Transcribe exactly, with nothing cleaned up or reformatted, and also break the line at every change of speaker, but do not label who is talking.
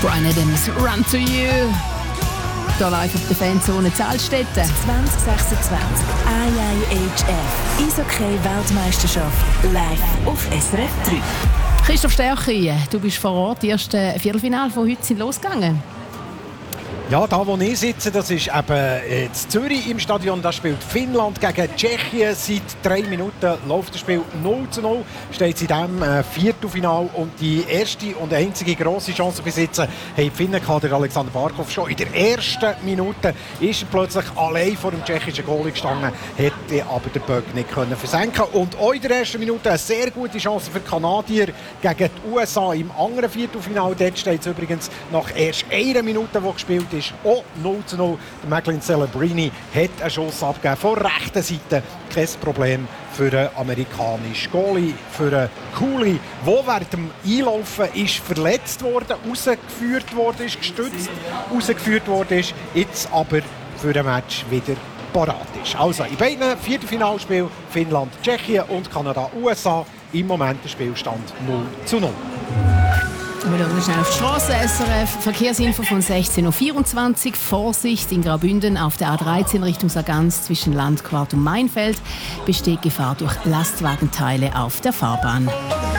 Bryan Adams, Run to You. Hier live auf der Fanzone Zahlstätten.
zwanzig sechsundzwanzig I I H F Eishockey-Weltmeisterschaft live auf S R F drei.
Christoph Stärchi, du bist vor Ort. Die ersten Viertelfinale von heute sind losgegangen.
Ja, da wo ich sitze, das ist eben in Zürich im Stadion. Da spielt Finnland gegen Tschechien. Seit drei Minuten läuft das Spiel null zu null. Steht es in diesem äh, Viertelfinale. Und die erste und einzige grosse Chance besitzen, haben die Finnen gehabt. Der Alexander Barkov schon in der ersten Minute ist er plötzlich allein vor dem tschechischen Goalie gestanden, hätte aber den Böck nicht können versenken. Und auch in der ersten Minute eine sehr gute Chance für die Kanadier gegen die U S A im anderen Viertelfinale. Dort steht es übrigens nach erst einer Minute, die gespielt ist, auch null zu null. Der Macklin Celebrini hat einen Schuss abgegeben von rechter Seite. Kein Problem für einen amerikanischen Goalie, für einen Cooley, der während dem Einlaufen ist verletzt worden, rausgeführt worden ist, gestützt rausgeführt worden ist, jetzt aber für ein Match wieder parat ist. Also in beiden Viertelfinalspielen Finnland, Tschechien und Kanada, U S A im Moment der Spielstand null zu null.
Wir schauen schnell auf die Straße. S R F Verkehrsinfo von sechzehn Uhr vierundzwanzig. Vorsicht in Graubünden auf der A dreizehn Richtung Sargans zwischen Landquart und Mainfeld besteht Gefahr durch Lastwagenteile auf der Fahrbahn.